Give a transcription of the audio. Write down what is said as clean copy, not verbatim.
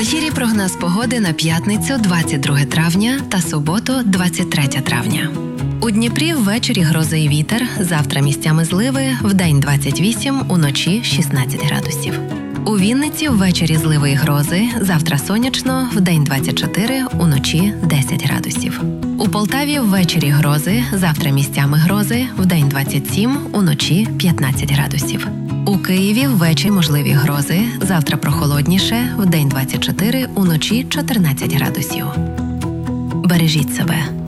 ефірі прогноз погоди на п'ятницю 22 травня та суботу 23 травня. У Дніпрі ввечері грози і вітер, завтра місцями зливи, вдень 28, уночі 16 градусів. У Вінниці ввечері зливи і грози, завтра сонячно, вдень 24, уночі 10 градусів. У Полтаві ввечері грози, завтра місцями грози, вдень 27, уночі 15 градусів. У Києві ввечері можливі грози, завтра прохолодніше, вдень 24, уночі 14 градусів. Бережіть себе.